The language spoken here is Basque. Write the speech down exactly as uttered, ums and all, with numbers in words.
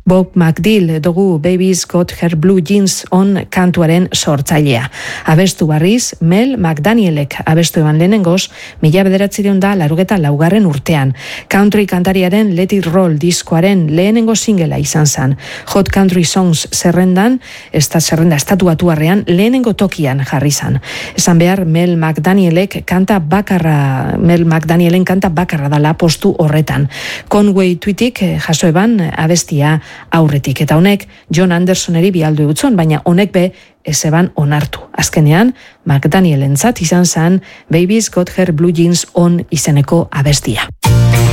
Bob McDill dugu Baby's Got Her Blue Jeans on kantuaren sortzailea. Abestu barriz, Mel McDanielek abestu eban lehenengoz, mila bederatzireun da larugeta laugarren urtean. Country kantariaren Let It Roll diskoaren lehenengo singela izan zan. Hot Country Songs zerrendan, ez da zerrenda estatuatuarrean, lehenengo tokian jarri zan. Esan behar, Mel McDanielek kanta bakarra, Mel McDanielen kanta bakarra dala postu horretan. Conway Twittik jaso eban abestia aurretik. Eta honek John Andersoneri bialdu eutzon, baina honek be ez eban onartu. Azkenean, McDanielen zat izan zan Baby's Got Her Blue Jeans on izeneko abestia.